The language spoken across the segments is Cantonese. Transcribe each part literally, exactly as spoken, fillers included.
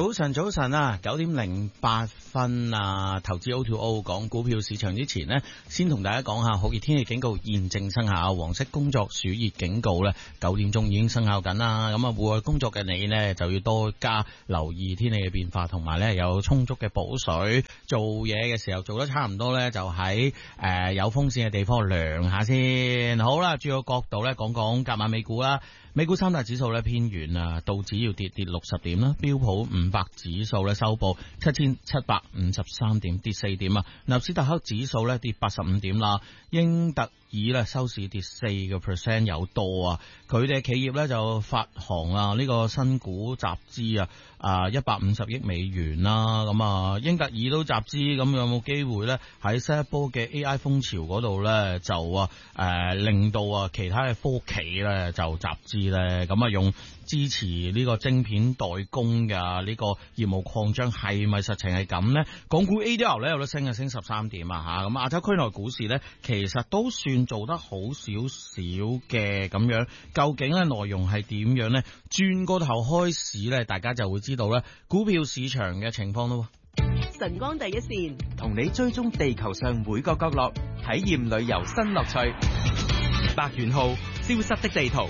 早晨，早晨啊，九點零八分啊，投資 O to O 講股票市場之前呢，先同大家講下酷熱天氣警告現正生效，黃色工作暑熱警告呢，九點鐘已經生效緊啦。咁啊，戶外工作嘅你呢，就要多加留意天氣嘅變化，同埋呢有充足嘅補水。做嘢嘅時候做得差唔多呢，就喺誒、呃、有風扇嘅地方涼下先。好啦，轉個角度呢，講講隔晚美股啦。美股三大指數咧偏軟啊，道指要跌跌六十點啦，標普五百指數咧收報七千七百五十三點，跌四點啊。納斯達克指數咧跌八十五點啦，英特爾咧收市跌四個 percent 有多啊。佢哋企業咧就發行啊呢個新股集資啊，啊一百五十億美元啦。咁啊，英特爾都集資，咁有冇機會咧喺新一波嘅 A I 風潮嗰度咧就啊誒、呃、令到啊其他嘅科企咧就集資？咧咁啊，用支持呢個晶片代工嘅呢個業務擴張係咪實情係咁呢？港股 A D R 咧有得升啊，升十三點啊吓，咁亞洲區內股市咧其實都算做得好少少嘅咁樣，究竟咧內容係點樣呢？轉個頭開始咧，大家就會知道咧股票市場嘅情況咯。 晨光第一線， 同你追蹤地球上每個角落，體驗旅遊新樂趣。百元號消失的地圖。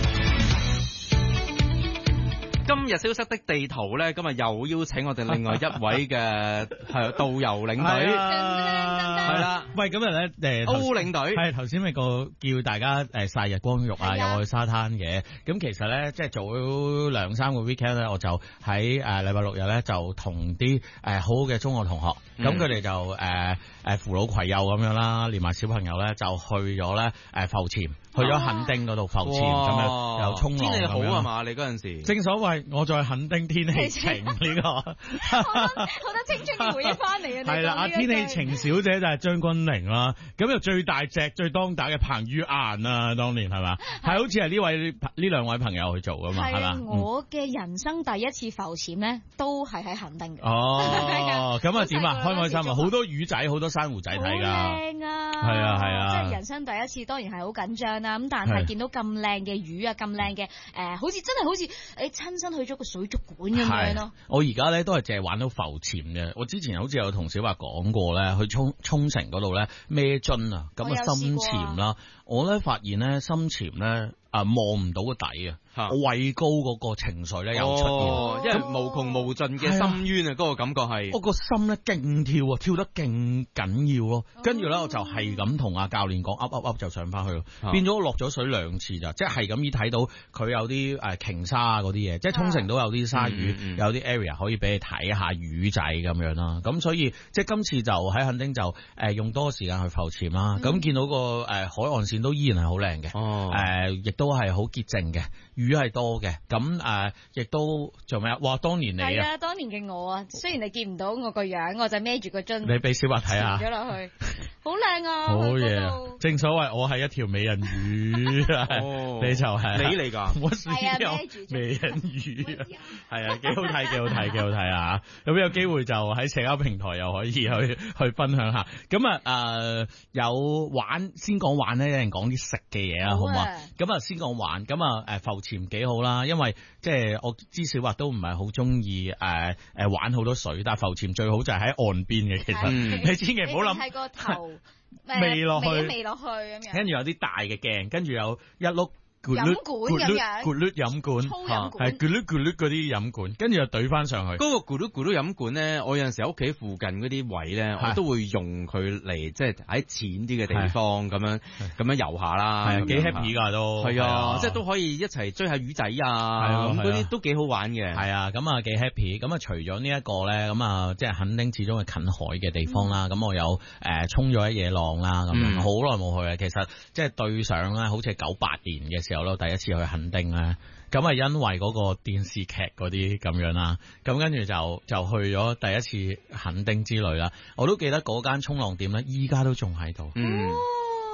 今日消失的地圖咧，今日又邀請我哋另外一位嘅係導遊領隊，係啦， 喂，今日咧誒歐領隊係頭先咪個叫大家誒曬日光浴啊，又去沙灘嘅。咁其實咧，即係早兩三個 weekend 咧，我就喺誒禮拜六日咧就同啲誒好好嘅中學同學，咁佢哋就誒誒扶老攜幼咁樣啦，連埋小朋友咧就去咗咧誒浮潛。去咗墾丁嗰度浮潛咁樣，又衝浪。天氣好啊嘛？你嗰陣時，正所謂我在墾丁天氣晴呢個，好多青春嘅回憶翻嚟啊！ 係啦，啊天氣晴小姐就係張君寧啦，咁又最大隻最當打嘅彭于晏啊，當年係嘛？係好似係呢位呢兩位朋友去做噶嘛？係嘛？ 我嘅人生第一次浮潛咧，都係喺墾丁嘅。 哦，咁啊點啊？開唔開心啊？好多魚仔，好多珊瑚仔睇㗎。 靚啊！ 係啊係啊！ 即係人生第一次，當然係好緊張啦。咁但係見到咁靚嘅魚啊，咁靚嘅誒，好似真係好似你親身去咗個水族館咁樣咯。我而家咧都係淨係玩到浮潛嘅。我之前好似有同小白講過咧，去沖沖繩嗰度咧孭樽啊，咁啊深潛啦。我咧發現咧深潛咧啊望唔到個底啊。我畏高嗰個情緒咧又出現， 哦、因為無窮無盡嘅深淵啊，嗰、嗰個感覺係我個心咧勁跳啊，跳得勁緊要咯。跟住咧我就係咁同阿教練講，噏噏噏就上翻去咯。啊、變咗我落咗水兩次咋，即係咁依睇到佢有啲誒鯨鯊啊嗰啲嘢，即係沖繩都有啲鯊魚，嗯嗯、有啲 area 可以俾你睇下魚仔咁樣啦。咁所以即係今次就喺墾丁就誒、呃、用多時間去浮潛啦。咁、嗯、見到個誒、呃、海岸線都依然係好靚嘅，誒亦、哦呃、都係好潔淨嘅。魚係多嘅，咁誒亦都做咩啊？哇！當年你啊， 係啊，當年嘅我啊，雖然你見唔到我個樣，我就孭住個樽， 你俾小白睇下， 咗落去，好靚啊！ 好嘢啊！正所謂我係一條美人魚，你就係你嚟㗎， 我係孭住美人魚，係啊，幾好睇，幾好睇，幾好睇啊！咁有機會就喺社交平台又可以去去分享下。咁啊誒有玩，先講玩咧，一定講啲食嘅嘢啊，好唔好啊？咁啊先講玩，咁啊誒浮潛幾好啦，因為即係我知小白都唔係好中意誒誒玩好多水，但係浮潛最好就係喺岸邊嘅。其實、嗯、你千祈唔好諗係個頭未落去，未落去咁樣。跟住有啲大嘅鏡，跟住有一碌。 飲管咁樣， 咕嚕飲管，係咕嚕咕嚕嗰啲飲管，跟住又懟翻上去。 嗰個咕嚕咕嚕飲管咧，我有陣時喺屋企附近嗰啲位咧，我都會用佢嚟，即係喺淺啲嘅地方咁樣咁樣遊下啦。 係幾 happy 噶都， 係啊，即係都可以一齊追下魚仔啊，咁嗰啲都幾好玩嘅。 係啊，咁啊幾 happy。咁啊除咗呢一個咧，咁啊即係墾丁始終係近海嘅地方啦。咁我有誒衝咗一嘢浪啦，咁樣好耐冇去啊。其實即係對上咧，好似係九八年嘅時候。有第一次去墾丁咧，咁啊因為嗰個電視劇嗰啲咁樣啦，咁跟住就就去咗第一次墾丁之旅啦。我都記得嗰間衝浪店咧，依家都仲喺度。 嗯，唔係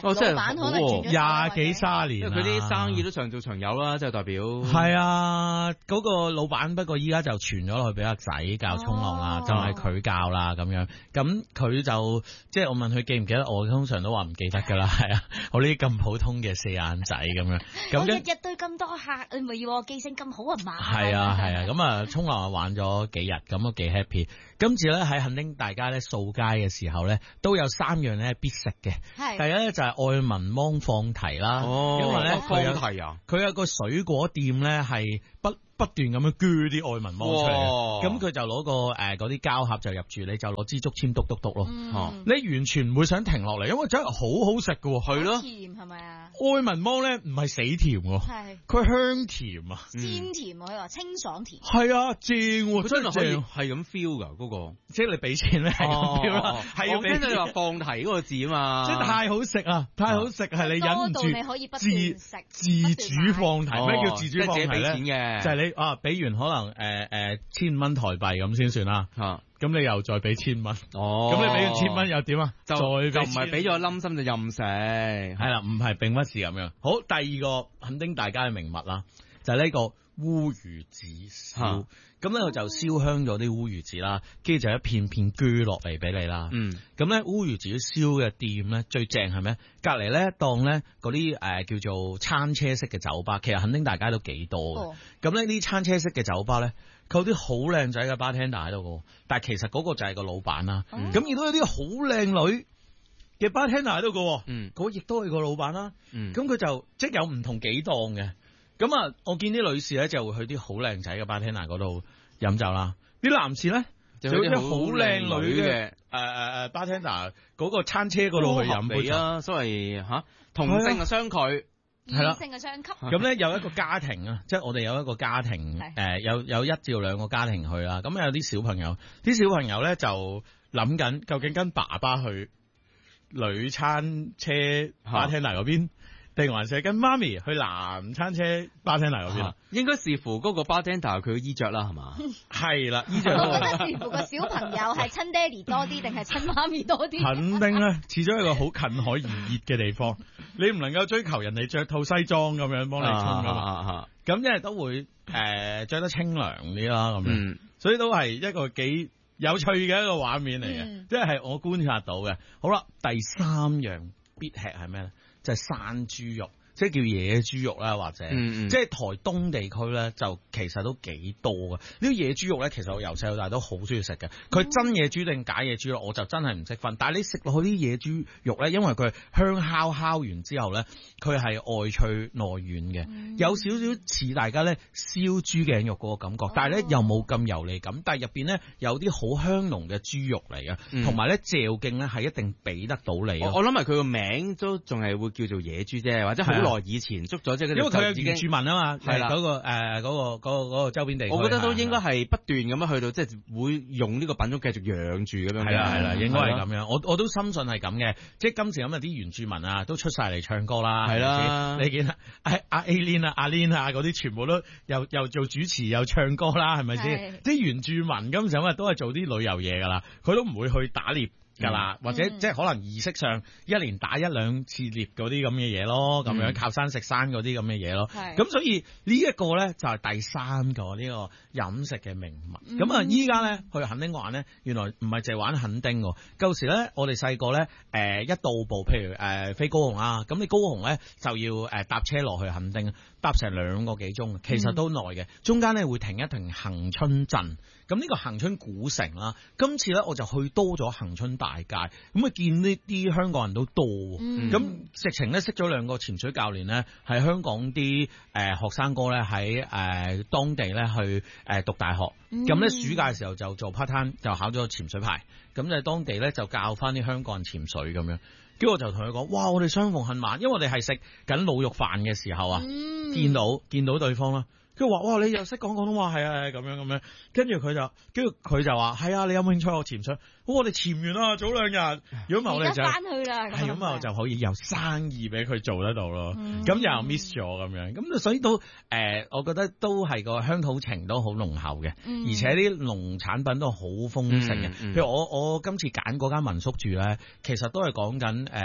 老闆可能轉咗廿幾卅年， 因為佢啲生意都長做長有啦，即係代表。 係啊，嗰個老闆不過依家就傳咗落去俾阿仔教衝浪啦，就係佢教啦咁樣。咁佢就即係我問佢記唔記得我，通常都話唔記得㗎啦。係啊，我呢啲咁普通嘅四眼仔咁樣。 我日日對咁多客，你咪要我記性咁好啊嘛？ 係啊係啊，咁啊衝浪玩咗幾日，咁都幾 happy。今次咧喺墾丁大家咧掃街嘅時候咧，都有三樣咧必食嘅。係第一咧就係愛文芒放題啦， 哦、 因為咧放題啊， 佢有個水果店咧係不不斷咁樣鋸啲愛文芒出嚟嘅，咁佢就攞個誒嗰啲膠盒就入住，你就攞支竹籤篤篤篤咯，嗯、你完全唔會想停落嚟，因為真係好好食㗎喎，係咯， 甜係咪啊？ 愛文芒咧唔係死甜喎，係佢香甜啊， 鮮甜佢話清爽甜， 係啊正喎， 真係正，係咁 feel 㗎嗰個， 即係你俾錢咧係咁 feel 啦，係要俾你話放題嗰個字啊嘛， 即係太好食啊，太好食係你忍唔住你可以不斷食自主放題，咩叫自主放題咧？就係你啊，俾完可能誒誒千蚊台幣咁先算啦，嚇，咁你又再俾千蚊，哦，咁你俾完千蚊又點啊？ 就就唔係俾咗冧心就任食， 係啦，唔係並不是咁樣。好，第二個墾丁大家嘅名物啦，就係呢個烏魚子燒，咁咧我就燒香咗啲烏魚子啦，跟住就一片片鋸落嚟俾你啦。嗯，咁咧烏魚子燒嘅店咧最正係咩？隔離咧當咧嗰啲誒叫做餐車式嘅酒吧，其實墾丁大家都幾多嘅。咁咧呢啲餐車式嘅酒吧咧，佢有啲好靚仔嘅 bartender 喺度嘅，但係其實嗰個就係個老闆啦。咁亦都有啲好靚女嘅 bartender 喺度嘅，嗯，嗰亦都係個老闆啦。嗯，咁佢就即係有唔同幾檔嘅。咁啊，我見啲女士咧就會去啲好靚仔嘅 bartender 嗰度飲酒啦，啲男士咧就有啲好靚女嘅誒誒誒 bartender 嗰個餐車嗰度去飲杯啦，所謂吓同性嘅相距係啦，異性嘅相吸。 咁咧有一個家庭啊，即係我哋有一個家庭誒，有有一至兩個家庭去啦。咁有啲小朋友，啲小朋友咧就諗緊究竟跟爸爸去女餐車 bartender 嗰邊，定還是跟媽咪去男餐車 bartender 嗰邊啊？ 應該視乎嗰個 bartender 佢嘅衣着啦，係嘛？ 係啦，衣着。 我覺得視乎個小朋友係親爹哋多啲，定係親媽咪多啲？ 肯定咧，始終係一個好近海而熱嘅地方，你唔能夠追求人哋着套西裝咁樣幫你沖噶嘛。咁因為都會誒着得清涼啲啦，咁樣，嗯、所以都係一個幾有趣嘅一個畫面嚟嘅，嗯、即係我觀察到嘅。好啦，第三樣必吃係咩咧？就係山豬肉，即係叫野豬肉啦，或者，嗯嗯即係台東地區咧，就其實都幾多嘅。呢啲野豬肉咧，其實我由細到大都好中意食嘅。佢真野豬定假野豬肉，我就真係唔識分。但係你食落去啲野豬肉咧，因為佢香烤烤完之後咧，佢係外脆內軟嘅，嗯、有少少似大家咧燒豬頸肉嗰個感覺，但係咧又冇咁油膩感。但係入邊咧有啲好香濃嘅豬肉嚟嘅，同埋咧嚼勁咧係一定俾得到你。 我諗埋佢個名都仲係會叫做野豬啫，或者好耐以前捉咗即係因為佢係原住民啊嘛，係啦嗰個誒嗰個嗰個嗰個周邊地區， 我覺得都應該係不斷咁樣去到，即係會用呢個品種繼續養住咁樣。 係啦係啦，應該係咁樣。我我都深信係咁嘅，即係今時咁啊啲原住民啊都出晒嚟唱歌啦，係啦。你見阿阿 A-Lin 啊、阿 Lin 啊嗰啲全部都又又做主持又唱歌啦，係咪先？啲原住民今時咁啊都係做啲旅遊嘢噶啦，佢都唔會去打獵噶啦，嗯、或者即係可能儀式上一年打一兩次獵嗰啲咁嘅嘢咯，咁樣、嗯、靠山食山嗰啲咁嘅嘢咯。咁是所以呢一個咧就係第三個呢個飲食嘅名物。咁啊依家咧去墾丁玩咧，原來唔係淨係玩墾丁喎。舊時咧我哋細個咧誒一到埗，譬如誒、呃、飛高雄啊，咁你高雄咧就要誒搭車落去墾丁，搭成兩個幾鐘，其實都耐嘅。嗯、中間咧會停一停恒春鎮。咁呢個恒春古城啦，今次咧我就去多咗恒春大街，咁啊見呢啲香港人都多，咁、嗯、直情咧識咗兩個潛水教練咧，係香港啲誒、呃、學生哥咧喺誒當地咧去誒、呃、讀大學，咁咧、嗯、暑假嘅時候就做 part time 就考咗個潛水牌，咁就喺當地咧就教翻啲香港人潛水咁樣，跟住我就同佢講，哇！我哋相逢恨晚，因為我哋係食緊滷肉飯嘅時候啊，嗯、見到見到對方啦。佢話：哇！你又識講廣東話，係啊，咁樣咁樣。跟住佢就，跟住佢就話：係啊，你有冇興趣學潛水？我我哋潛完啦，早兩日。如果唔係我哋就翻去啦。係咁啊，就可以有生意俾佢做得到咯。咁、嗯、又 miss 咗咁樣。咁所以都誒、呃，我覺得都係個鄉土情都好濃厚嘅，嗯、而且啲農產品都好豐盛嘅。嗯嗯、譬如我我今次揀嗰間民宿住咧，其實都係講緊誒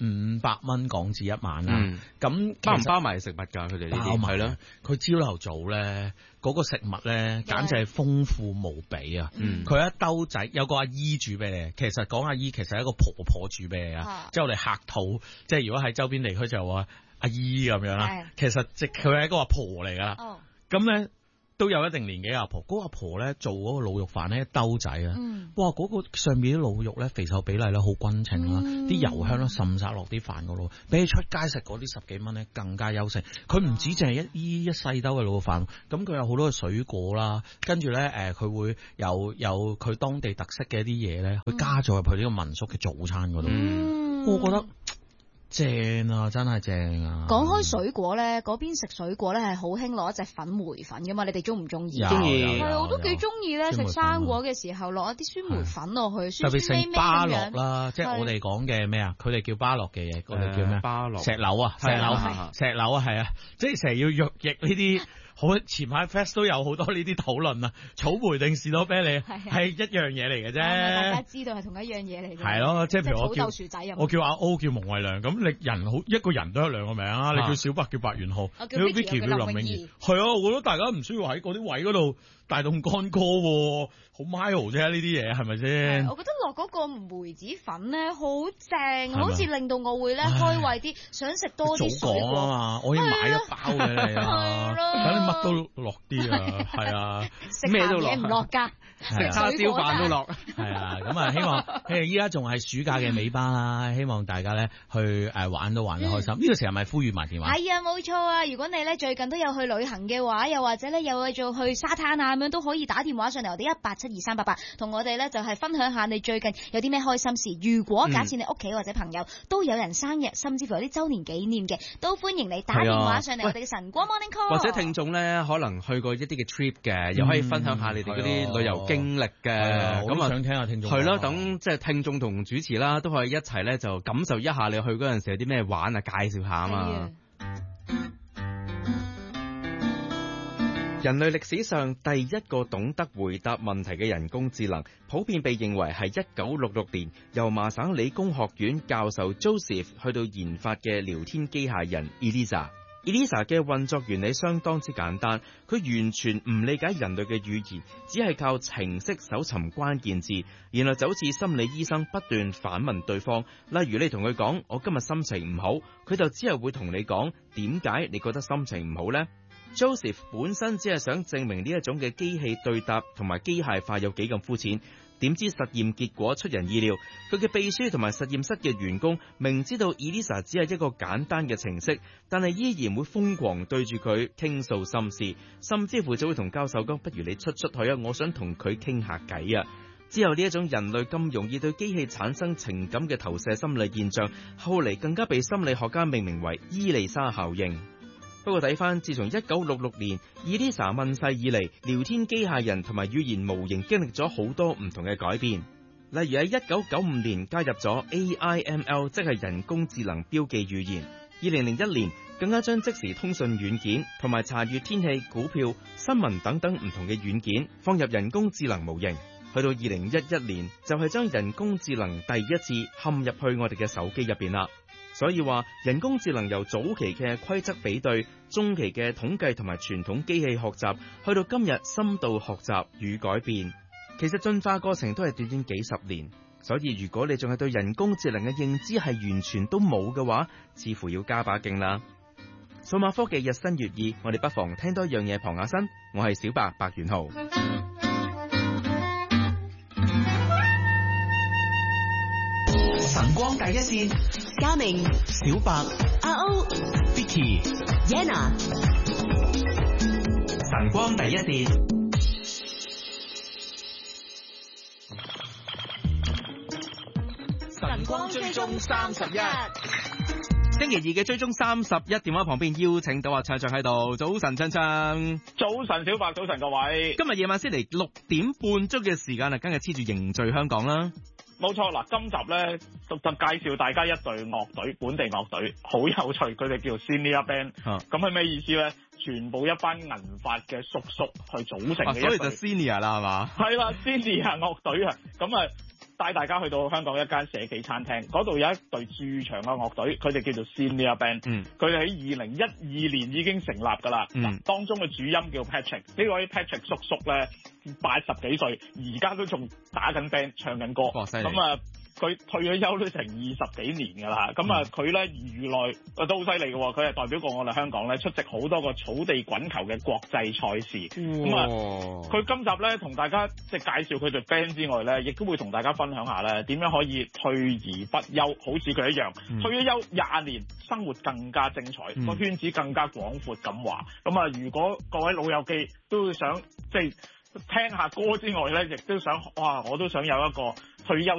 五百蚊港紙一晚啦。咁、嗯、 包唔包埋食物㗎？佢哋呢啲係咯。 佢朝頭早咧嗰、嗰個食物咧，簡直係豐富無比啊！佢、嗯、一兜仔有個阿姨煮俾你，其實講阿姨其實係一個婆婆煮俾你啊。即係我哋客套，即係如果喺周邊地區就話阿姨咁樣啦。其實即佢係一個阿婆嚟㗎啦。咁、哦、咧。都有一定年紀阿婆，嗰、那個阿婆咧做嗰個滷肉飯咧一兜仔啊、嗯，哇！嗰、那個上面啲滷肉咧肥瘦比例咧好均稱啦，啲、嗯、油香咧滲晒落啲飯嗰度，比起出街食嗰啲十幾蚊咧更加優勝。佢唔止淨係一依一細兜嘅滷肉飯，咁佢有好多嘅水果啦，跟住咧誒佢會有有佢當地特色嘅一啲嘢咧，佢加咗入去呢個民宿嘅早餐嗰度、嗯，我覺得。正啊，真係正啊！ 講開水果咧，嗰邊食水果咧係好興攞一隻粉梅粉噶嘛，你哋中唔中意？ 中意， 係我都幾中意咧。食生果嘅時候落一啲酸梅粉落去，酸酸味味咁樣。特別食芭樂啦，即係我哋講嘅咩啊？佢哋叫芭樂嘅嘢，我哋叫咩？芭樂石榴啊，石榴係石榴啊，係啊，即係成日要藥液呢啲。好，前排 Fest 都有好多呢啲討論啊，草莓定士多啤梨係一樣嘢嚟嘅啫。大家知道係同一樣嘢嚟嘅。係咯，即係譬如我叫薯仔我叫阿 O 叫蒙慧良，咁你人好一個人都有兩個名啊，你叫小白叫白元浩，你叫 Vicky 叫林永儀。係啊，我覺得大家唔需要喺嗰啲位嗰度大動干戈，好 mild 啫呢啲嘢係咪先？我覺得落嗰個梅子粉咧好正，好似令到我會咧開胃啲，想食多啲水果啊嘛！我已經買咗包俾你啊，等你乜都落啲啊，係啊，咩都落，唔落㗎，食叉燒飯都落，係啊，咁啊希望誒依家仲係暑假嘅尾巴啦，希望大家咧去誒玩都玩得開心。呢、嗯、個時候咪呼籲埋電話。係啊，冇錯啊！如果你咧最近都有去旅行嘅話，又或者咧有去做去沙灘啊咁樣，都可以打電話上嚟我哋一八七二三八八，同我哋咧就係分享下你最近有啲咩開心事。如果假設你屋企或者朋友都有人生日，甚至乎有啲周年紀念嘅，都歡迎你打電話上嚟我哋嘅晨光 Morning Call。或者聽眾咧可能去過一啲嘅 trip 嘅，又可以分享下你哋嗰啲旅遊經歷嘅。咁啊，想聽下聽眾。係咯，等即係聽眾同主持啦，都可以一齊咧就感受一下你去嗰陣時有啲咩玩啊，介紹下啊嘛。人類歷史上第一個懂得回答問題嘅人工智能，普遍被認為係一九六六年由麻省理工學院教授 Joseph 去到研發嘅聊天機械人 Elisa。Elisa 嘅運作原理相當之簡單，佢完全唔理解人類嘅語言，只係靠程式搜尋關鍵字，然後就好似心理醫生不斷反問對方。例如你同佢講我今日心情唔好，佢就之後會同你講點解你覺得心情唔好呢？Joseph 本身只係想證明呢一種嘅機器對答同埋機械化有幾咁膚淺，點知實驗結果出人意料，佢嘅秘書同埋實驗室嘅員工明知道 Elisa 只係一個簡單嘅程式，但係依然會瘋狂對住佢傾訴心事，甚至乎就會同教授講，不如你出出去啊，我想同佢傾下偈啊。之後呢一種人類咁容易對機器產生情感嘅投射心理現象，後嚟更加被心理學家命名為伊麗莎效應。不過睇翻，自從一九六六年 Elisa 問世以嚟，聊天機械人同埋語言模型經歷咗好多唔同嘅改變。例如喺一九九五年加入咗 A I M L， 即係人工智能標記語言。二零零一年更加將即時通訊軟件同埋查閱天氣、股票、新聞等等唔同嘅軟件放入人工智能模型。去到二零一一年就係將人工智能第一次嵌入去我哋嘅手機入邊啦。所以話人工智能由早期嘅規則比對、中期嘅統計同埋傳統機器學習，去到今日深度學習與改變，其實進化過程都係短短幾十年。所以如果你仲係對人工智能嘅認知係完全都冇嘅話，似乎要加把勁啦。數碼科技日新月異，我哋不妨聽多樣嘢傍下身。我係小白白元浩。晨光第一線，嘉明、小白、阿歐、Vicky、Yana。晨光第一線，晨光追蹤三十一。星期二嘅追蹤三十一，電話旁邊邀請到阿暢暢喺度。早晨，暢暢。早晨，小白。早晨，各位。今日夜晚先嚟六點半鐘嘅時間啊，梗係黐住凝聚香港啦。冇錯啦，今集咧就就介紹大家一隊樂隊，本地樂隊，好有趣，佢哋叫 Senior Band。咁係咩意思咧？全部一班銀髮嘅叔叔去組成嘅一隊，啊，所以就 Senior 啦，係嘛？係啦，Senior 樂隊啊，咁啊。 帶大家去到香港一間社企餐廳，嗰度有一隊駐場嘅樂隊，佢哋叫做 Senior Band，佢哋喺二零一二年已經成立㗎啦。嗱、嗯，當中嘅主音叫 Patrick，呢位 Patrick 叔叔咧八十幾歲，而家都仲打緊 band 唱緊歌，咁啊。佢退咗休都成二十幾年㗎啦，咁啊佢咧娛樂都好犀利嘅喎，佢係代表過我哋香港咧出席好多個草地滾球嘅國際賽事，咁啊佢今集咧同大家即係介紹佢哋 band 之外咧，亦都會同大家分享下咧點樣可以退而不休，好似佢一樣，嗯、退咗休廿年，生活更加精彩，個、嗯、圈子更加廣闊咁話。咁啊，如果各位老友記都想即係聽下歌之外咧，亦都想哇，我都想有一個退休